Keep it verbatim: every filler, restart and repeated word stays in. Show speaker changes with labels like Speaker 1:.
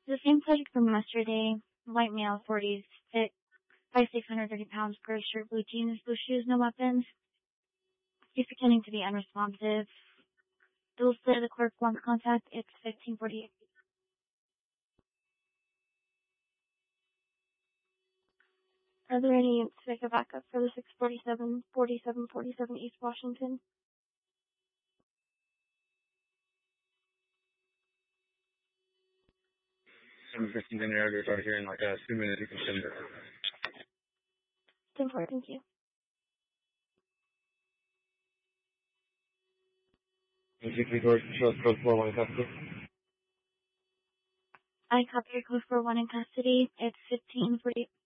Speaker 1: The same subject from yesterday. White male, forties, fit, five six hundred thirty pounds, gray shirt, blue jeans, blue shoes, no weapons. He's pretending to be unresponsive. Dual split of the clerk wants contact. It's fifteen forty-eight. Are there any to a backup for the six forty-seven, forty-seven, forty-seven East Washington?
Speaker 2: seven fifteen in there, start here in like uh, two minutes. You can send it.
Speaker 1: ten four, thank you.
Speaker 2: six three four, show us code four one in custody.
Speaker 1: I copy your code for one in custody. It's fifteen forty-eight.